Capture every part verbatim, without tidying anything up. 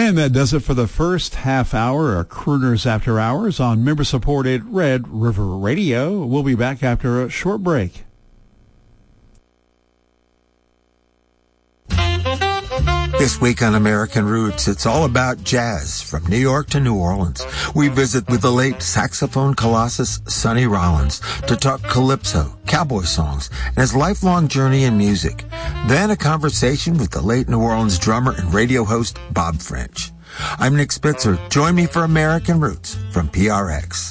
And that does it for the first half hour of Crooners After Hours on member-supported Red River Radio. We'll be back after a short break. This week on American Roots, it's all about jazz from New York to New Orleans. We visit with the late saxophone colossus Sonny Rollins to talk calypso, cowboy songs, and his lifelong journey in music. Then a conversation with the late New Orleans drummer and radio host Bob French. I'm Nick Spitzer. Join me for American Roots from P R X.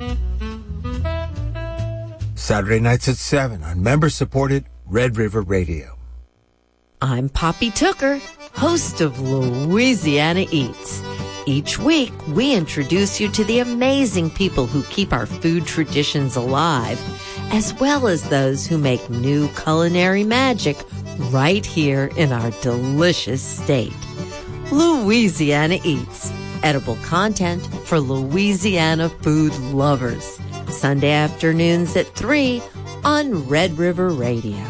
Saturday nights at seven on member-supported Red River Radio. I'm Poppy Tooker, host of Louisiana Eats. Each week, we introduce you to the amazing people who keep our food traditions alive, as well as those who make new culinary magic right here in our delicious state. Louisiana Eats, edible content for Louisiana food lovers. Sunday afternoons at three on Red River Radio.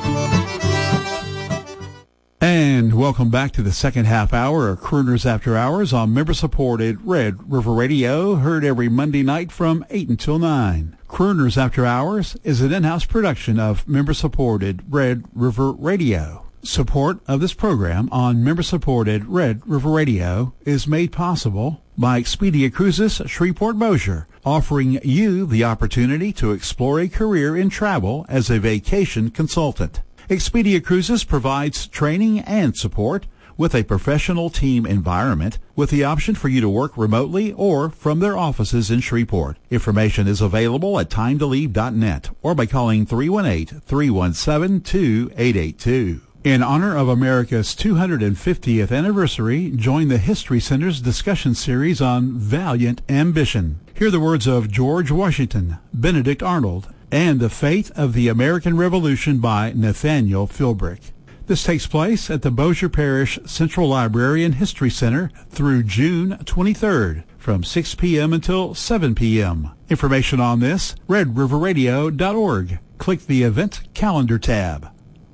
And welcome back to the second half hour of Crooners After Hours on member-supported Red River Radio, heard every Monday night from eight until nine. Crooners After Hours is an in-house production of member-supported Red River Radio. Support of this program on member-supported Red River Radio is made possible by Expedia Cruises Shreveport Bossier, offering you the opportunity to explore a career in travel as a vacation consultant. Expedia Cruises provides training and support with a professional team environment with the option for you to work remotely or from their offices in Shreveport. Information is available at time to leave dot net or by calling three one eight, three one seven, two eight eight two. In honor of America's two hundred fiftieth anniversary, join the History Center's discussion series on Valiant Ambition. Hear the words of George Washington, Benedict Arnold, and The Fate of the American Revolution by Nathaniel Philbrick. This takes place at the Bossier Parish Central Library and History Center through June twenty-third from six p.m. until seven p.m. Information on this, red river radio dot org. Click the Event Calendar tab.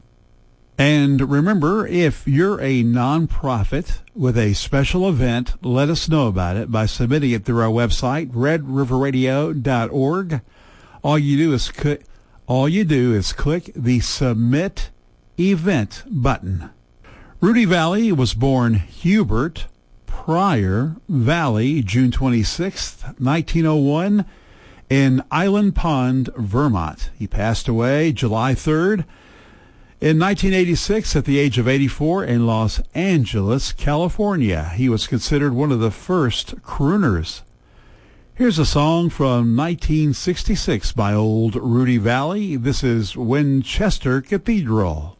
And remember, if you're a nonprofit with a special event, let us know about it by submitting it through our website, red river radio dot org. All you do is click, all you do is click the Submit Event button. Rudy Valley was born Hubert Pryor Valley, June twenty-sixth, nineteen oh one, in Island Pond, Vermont. He passed away July third in nineteen eighty-six at the age of eighty-four in Los Angeles, California. He was considered one of the first crooners. Here's a song from nineteen sixty-six by old Rudy Valley. This is Winchester Cathedral.